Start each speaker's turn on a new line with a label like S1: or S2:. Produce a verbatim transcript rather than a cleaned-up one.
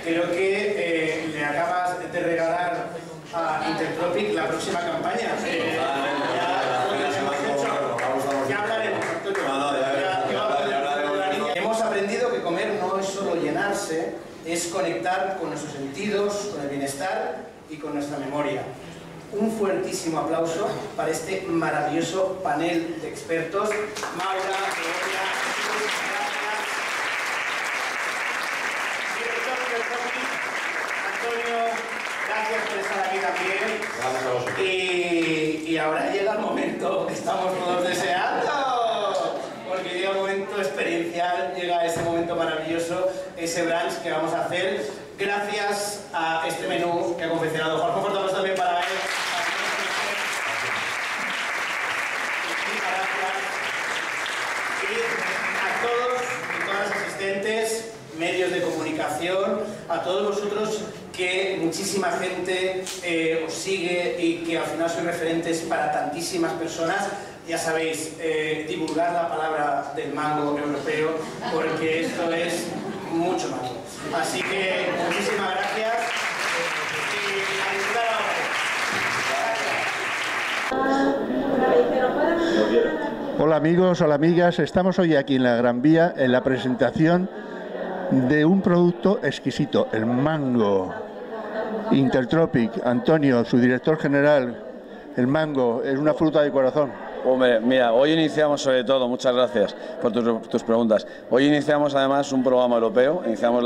S1: creo que eh, le acabas de regalar a Intertropic la próxima campaña. Eh, ya, ya hablaremos, Antonio. Ya, ya hablaremos de la niña. Hemos aprendido que comer no es solo llenarse, es conectar con nuestros sentidos, con el bienestar y con nuestra memoria. Un fuertísimo aplauso para este maravilloso panel de expertos. Maura, Gloria, gracias. Director del Intertropic, Antonio, gracias por estar aquí también.
S2: Gracias a vosotros.
S1: Y, y ahora llega el momento que estamos todos deseando. Porque llega un momento experiencial, llega ese momento maravilloso, ese brunch que vamos a hacer gracias a este menú que ha confeccionado Jorge. Portamos también para él. Y a todos y todas las asistentes, medios de comunicación, a todos vosotros que muchísima gente eh, os sigue y que al final sois referentes para tantísimas personas. Ya sabéis, eh, divulgar la palabra del mango europeo, porque esto es mucho mango. Así que muchísimas gracias y a disfrutar ahora.
S3: Hola amigos, hola amigas, estamos hoy aquí en la Gran Vía en la presentación de un producto exquisito, el mango. Intertropic, Antonio, su director general, el mango es una fruta de corazón.
S4: Hombre, mira, hoy iniciamos sobre todo, muchas gracias por tus, tus preguntas, hoy iniciamos además un programa europeo, iniciamos